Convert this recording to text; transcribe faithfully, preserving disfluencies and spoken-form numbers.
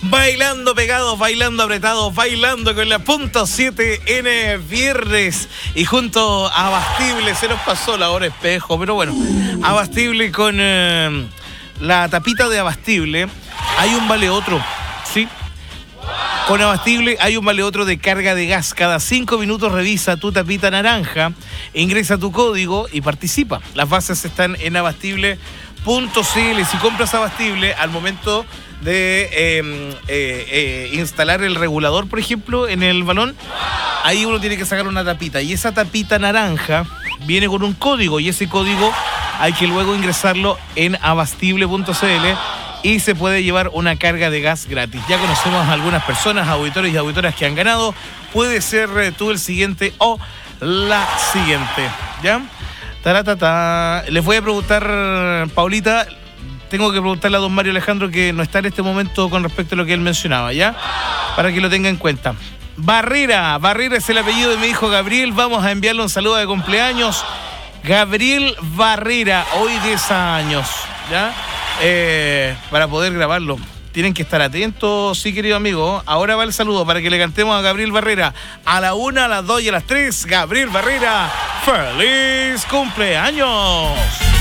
Bailando pegados, bailando apretados, bailando con la punto siete en viernes. Y junto a Abastible, se nos pasó la hora espejo, pero bueno, Abastible con eh, la tapita de Abastible, hay un vale otro, ¿sí? Con Abastible hay un vale otro de carga de gas. Cada cinco minutos revisa tu tapita naranja, ingresa tu código y participa. Las bases están en abastible punto c l. Si compras Abastible, al momento de eh, eh, eh, instalar el regulador, por ejemplo, en el balón, ahí uno tiene que sacar una tapita. Y esa tapita naranja viene con un código, y ese código hay que luego ingresarlo en abastible punto c l y se puede llevar una carga de gas gratis. Ya conocemos a algunas personas, auditores y auditoras que han ganado. Puede ser eh, tú el siguiente o la siguiente, ¿ya? Taratata. Les voy a preguntar, Paulita, tengo que preguntarle a don Mario Alejandro, que no está en este momento, con respecto a lo que él mencionaba, ¿ya? Para que lo tenga en cuenta. Barrera, Barrera es el apellido de mi hijo Gabriel. Vamos a enviarle un saludo de cumpleaños. Gabriel Barrera, hoy diez años, ¿ya? Eh, para poder grabarlo, tienen que estar atentos, sí, querido amigo. Ahora va el saludo para que le cantemos a Gabriel Barrera. A la una, a las dos y a las tres. Gabriel Barrera, ¡feliz cumpleaños!